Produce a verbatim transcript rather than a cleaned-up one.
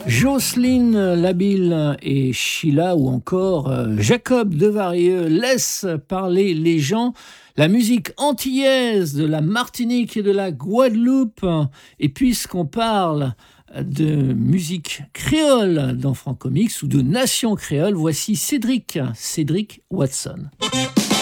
Jocelyne Labille et Sheila ou encore euh, Jacob Devarieux laissent parler les gens. La musique antillaise de la Martinique et de la Guadeloupe. Et puisqu'on parle de musique créole dans Francomics ou de nation créole, voici Cédric, Cédric Watson.